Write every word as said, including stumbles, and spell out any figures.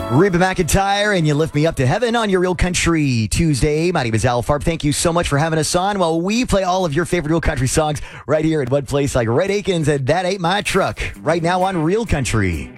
Reba McEntire, and you lift me up to heaven on your Real Country Tuesday. My name is Al Farb. Thank you so much for having us on while we play all of your favorite Real Country songs right here at one place like Red Akins and That Ain't My Truck right now on Real Country.